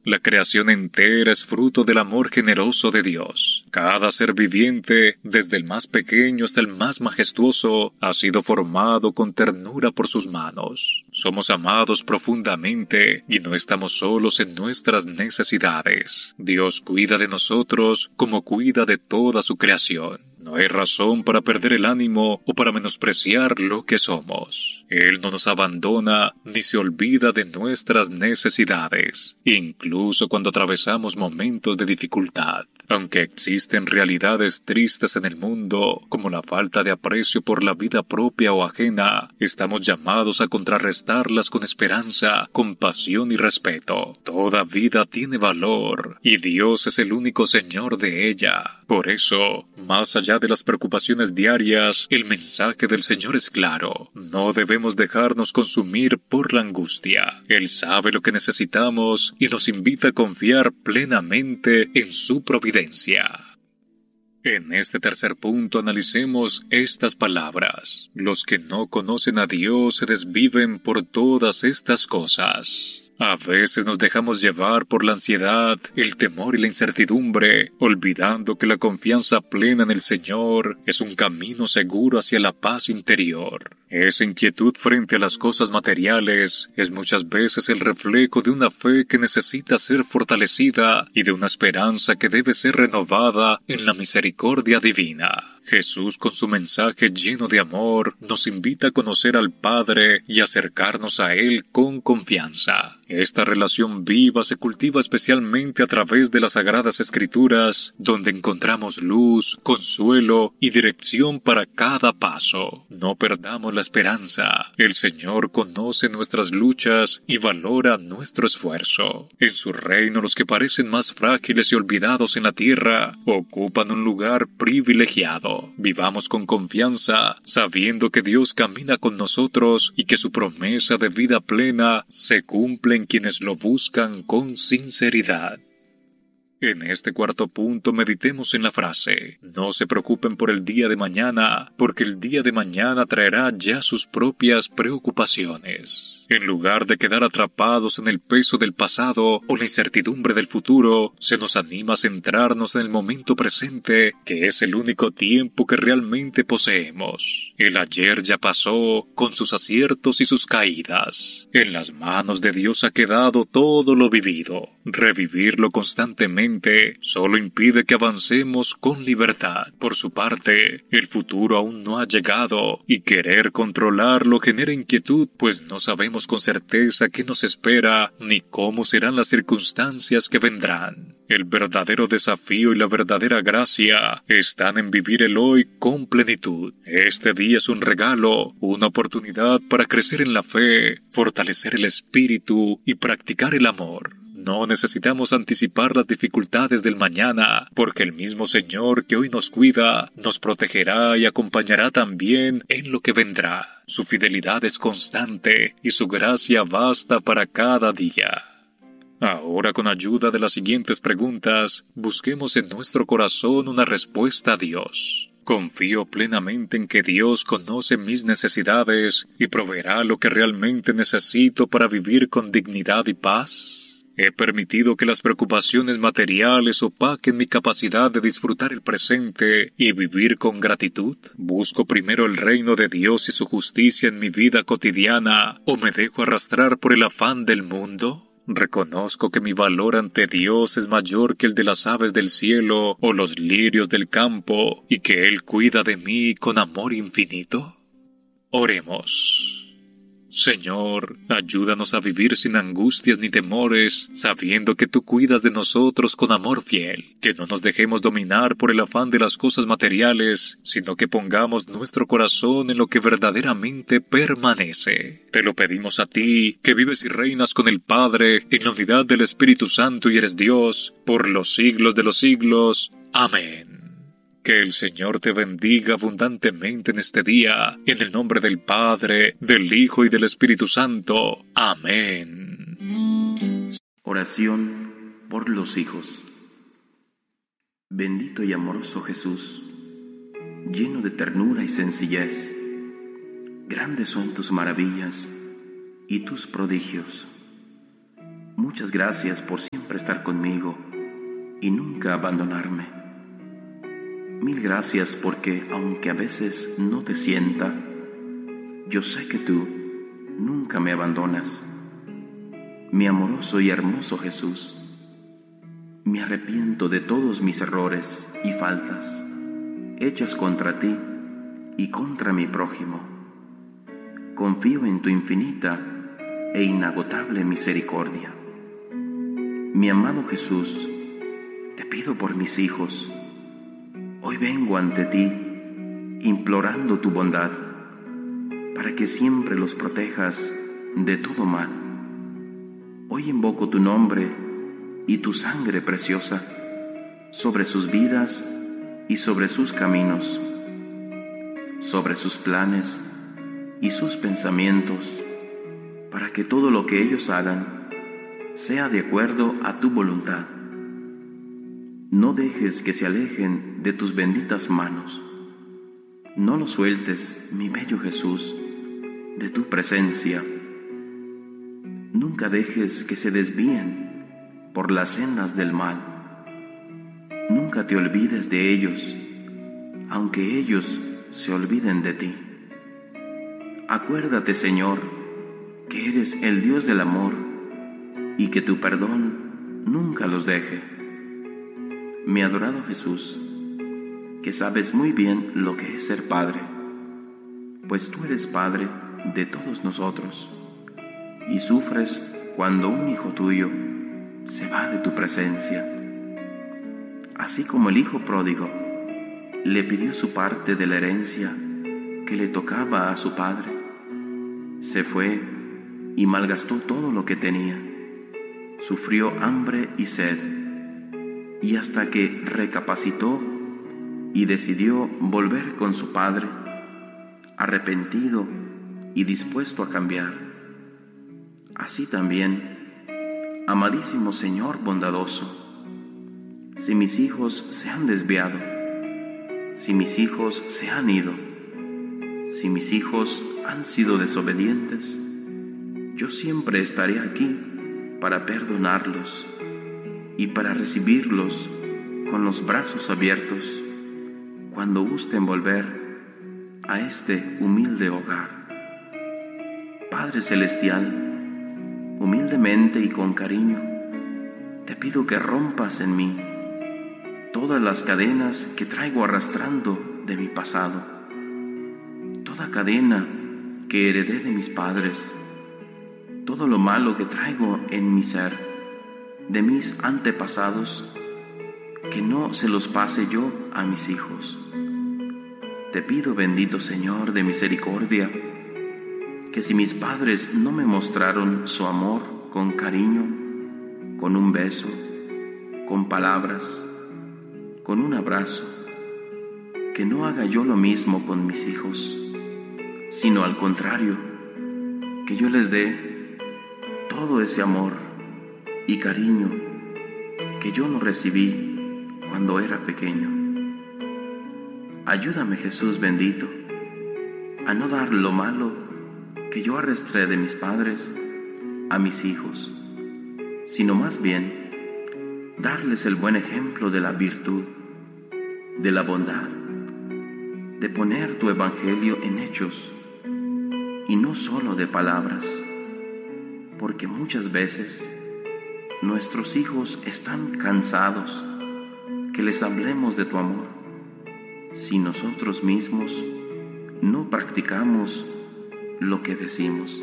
La creación entera es fruto del amor generoso de Dios. Cada ser viviente, desde el más pequeño hasta el más majestuoso, ha sido formado con ternura por sus manos. Somos amados profundamente y no estamos solos en nuestras necesidades. Dios cuida de nosotros como cuida de toda su creación. No hay razón para perder el ánimo o para menospreciar lo que somos. Él no nos abandona ni se olvida de nuestras necesidades, incluso cuando atravesamos momentos de dificultad. Aunque existen realidades tristes en el mundo, como la falta de aprecio por la vida propia o ajena, estamos llamados a contrarrestarlas con esperanza, compasión y respeto. Toda vida tiene valor, y Dios es el único Señor de ella. Por eso, más allá de las preocupaciones diarias, el mensaje del Señor es claro. No debemos dejarnos consumir por la angustia. Él sabe lo que necesitamos y nos invita a confiar plenamente en su providencia. En este tercer punto analicemos estas palabras. Los que no conocen a Dios se desviven por todas estas cosas. A veces nos dejamos llevar por la ansiedad, el temor y la incertidumbre, olvidando que la confianza plena en el Señor es un camino seguro hacia la paz interior. Esa inquietud frente a las cosas materiales es muchas veces el reflejo de una fe que necesita ser fortalecida y de una esperanza que debe ser renovada en la misericordia divina. Jesús, con su mensaje lleno de amor, nos invita a conocer al Padre y acercarnos a Él con confianza. Esta relación viva se cultiva especialmente a través de las Sagradas Escrituras, donde encontramos luz, consuelo y dirección para cada paso. No perdamos la esperanza. El Señor conoce nuestras luchas y valora nuestro esfuerzo. En su reino, los que parecen más frágiles y olvidados en la tierra ocupan un lugar privilegiado. Vivamos con confianza, sabiendo que Dios camina con nosotros y que su promesa de vida plena se cumple en quienes lo buscan con sinceridad. En este cuarto punto meditemos en la frase: no se preocupen por el día de mañana, porque el día de mañana traerá ya sus propias preocupaciones. En lugar de quedar atrapados en el peso del pasado o la incertidumbre del futuro, se nos anima a centrarnos en el momento presente, que es el único tiempo que realmente poseemos. El ayer ya pasó, con sus aciertos y sus caídas. En las manos de Dios ha quedado todo lo vivido. Revivirlo constantemente solo impide que avancemos con libertad. Por su parte, el futuro aún no ha llegado, y querer controlarlo genera inquietud, pues no sabemos con certeza qué nos espera ni cómo serán las circunstancias que vendrán. El verdadero desafío y la verdadera gracia están en vivir el hoy con plenitud. Este día es un regalo, una oportunidad para crecer en la fe, fortalecer el espíritu y practicar el amor. No necesitamos anticipar las dificultades del mañana, porque el mismo Señor que hoy nos cuida, nos protegerá y acompañará también en lo que vendrá. Su fidelidad es constante y su gracia basta para cada día. Ahora, con ayuda de las siguientes preguntas, busquemos en nuestro corazón una respuesta a Dios. ¿Confío plenamente en que Dios conoce mis necesidades y proveerá lo que realmente necesito para vivir con dignidad y paz? ¿He permitido que las preocupaciones materiales opaquen mi capacidad de disfrutar el presente y vivir con gratitud? ¿Busco primero el reino de Dios y su justicia en mi vida cotidiana, o me dejo arrastrar por el afán del mundo? ¿Reconozco que mi valor ante Dios es mayor que el de las aves del cielo o los lirios del campo, y que Él cuida de mí con amor infinito? Oremos. Señor, ayúdanos a vivir sin angustias ni temores, sabiendo que tú cuidas de nosotros con amor fiel. Que no nos dejemos dominar por el afán de las cosas materiales, sino que pongamos nuestro corazón en lo que verdaderamente permanece. Te lo pedimos a ti, que vives y reinas con el Padre, en la unidad del Espíritu Santo y eres Dios, por los siglos de los siglos. Amén. Que el Señor te bendiga abundantemente en este día, en el nombre del Padre, del Hijo y del Espíritu Santo. Amén. Oración por los hijos. Bendito y amoroso Jesús, lleno de ternura y sencillez, grandes son tus maravillas y tus prodigios. muchas gracias por siempre estar conmigo y nunca abandonarme. Mil gracias porque, aunque a veces no te sienta, yo sé que tú nunca me abandonas. Mi amoroso y hermoso Jesús, me arrepiento de todos mis errores y faltas hechas contra ti y contra mi prójimo. Confío en tu infinita e inagotable misericordia. Mi amado Jesús, te pido por mis hijos. Hoy vengo ante ti implorando tu bondad para que siempre los protejas de todo mal. Hoy invoco tu nombre y tu sangre preciosa sobre sus vidas y sobre sus caminos, sobre sus planes y sus pensamientos, para que todo lo que ellos hagan sea de acuerdo a tu voluntad. No dejes que se alejen de tus benditas manos. No los sueltes, mi bello Jesús, de tu presencia. Nunca dejes que se desvíen por las sendas del mal. Nunca te olvides de ellos, aunque ellos se olviden de ti. Acuérdate, Señor, que eres el Dios del amor y que tu perdón nunca los deje. Mi adorado Jesús, que sabes muy bien lo que es ser padre, pues tú eres padre de todos nosotros y sufres cuando un hijo tuyo se va de tu presencia. Así como el hijo pródigo le pidió su parte de la herencia que le tocaba a su padre, se fue y malgastó todo lo que tenía, sufrió hambre y sed, y hasta que recapacitó y decidió volver con su padre, arrepentido y dispuesto a cambiar. Así también, amadísimo Señor bondadoso, si mis hijos se han desviado, si mis hijos se han ido, si mis hijos han sido desobedientes, yo siempre estaré aquí para perdonarlos y para recibirlos con los brazos abiertos cuando gusten volver a este humilde hogar. Padre Celestial, humildemente y con cariño, te pido que rompas en mí todas las cadenas que traigo arrastrando de mi pasado, toda cadena que heredé de mis padres, todo lo malo que traigo en mi ser, de mis antepasados, que no se los pase yo a mis hijos. Te pido, bendito Señor de misericordia, que si mis padres no me mostraron su amor con cariño, con un beso, con palabras, con un abrazo, que no haga yo lo mismo con mis hijos, sino al contrario, que yo les dé todo ese amor y cariño que yo no recibí cuando era pequeño. Ayúdame, Jesús bendito, a no dar lo malo que yo arrastré de mis padres a mis hijos, sino más bien darles el buen ejemplo de la virtud, de la bondad, de poner tu evangelio en hechos y no solo de palabras, porque muchas veces nuestros hijos están cansados que les hablemos de tu amor si nosotros mismos no practicamos lo que decimos.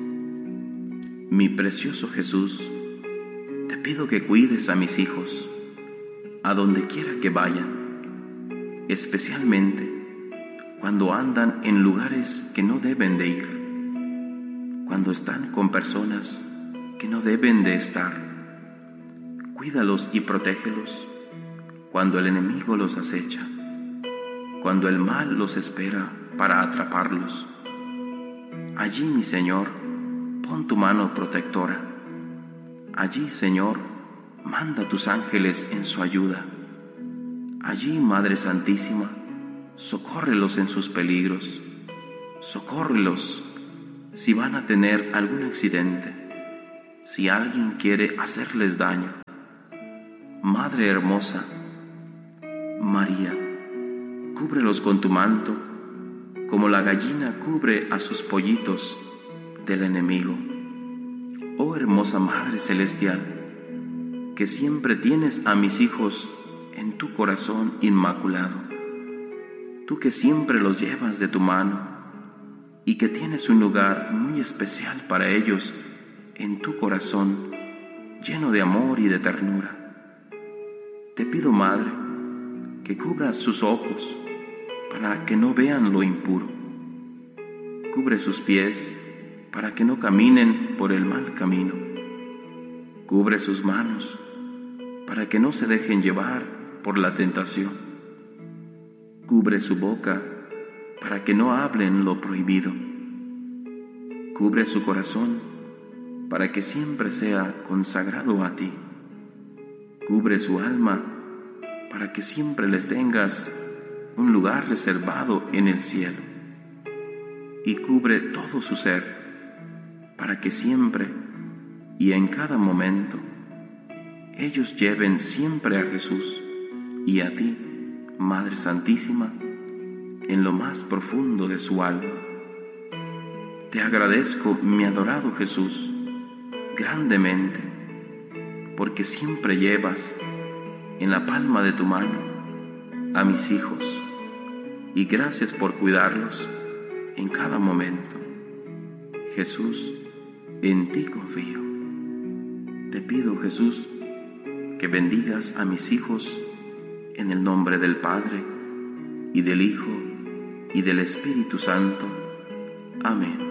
Mi precioso Jesús, te pido que cuides a mis hijos a donde quiera que vayan, especialmente cuando andan en lugares que no deben de ir, cuando están con personas que no deben de estar. Cuídalos y protégelos cuando el enemigo los acecha, cuando el mal los espera para atraparlos. Allí, mi Señor, pon tu mano protectora. Allí, Señor, manda tus ángeles en su ayuda. Allí, Madre Santísima, socórrelos en sus peligros. Socórrelos si van a tener algún accidente. si alguien quiere hacerles daño. Madre hermosa, María, cúbrelos con tu manto, como la gallina cubre a sus pollitos del enemigo. Oh hermosa Madre Celestial, que siempre tienes a mis hijos en tu corazón inmaculado, tú que siempre los llevas de tu mano y que tienes un lugar muy especial para ellos en tu corazón, lleno de amor y de ternura. Te pido, Madre, que cubras sus ojos para que no vean lo impuro. Cubre sus pies para que no caminen por el mal camino. Cubre sus manos para que no se dejen llevar por la tentación. Cubre su boca para que no hablen lo prohibido. Cubre su corazón para que siempre sea consagrado a ti. Cubre su alma para que siempre les tengas un lugar reservado en el cielo. Y cubre todo su ser para que siempre y en cada momento ellos lleven siempre a Jesús y a ti, Madre Santísima, en lo más profundo de su alma. Te agradezco, mi adorado Jesús, grandemente, porque siempre llevas en la palma de tu mano a mis hijos, y gracias por cuidarlos en cada momento. Jesús, en ti confío. Te pido, Jesús, que bendigas a mis hijos en el nombre del Padre, y del Hijo, y del Espíritu Santo. Amén.